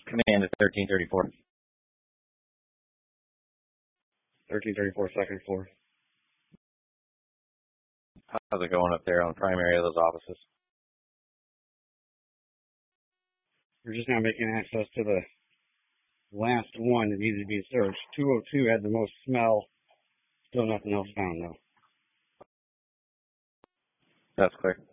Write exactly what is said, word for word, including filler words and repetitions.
Command is thirteen thirty-four. thirteen thirty-four, second floor. How's it going up there on the primary of those offices? We're just now making access to the last one that needed to be searched. two oh two had the most smell. Still nothing else found, though. That's clear.